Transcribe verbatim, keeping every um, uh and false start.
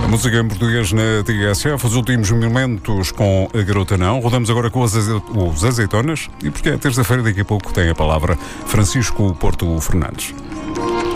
Música em português na T S F, os últimos momentos com a Garota Não. Rodamos agora com os, aze... os Azeitonas e porque é terça-feira, daqui a pouco tem a palavra Francisco Porto Fernandes.